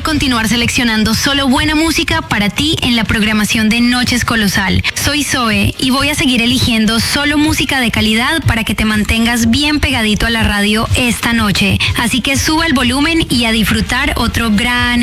continuar seleccionando solo buena música para ti en la programación de Noches Colosal. Soy Zoe y voy a seguir eligiendo solo música de calidad para que te mantengas bien pegadito a la radio esta noche. Así que suba el volumen y a disfrutar otro gran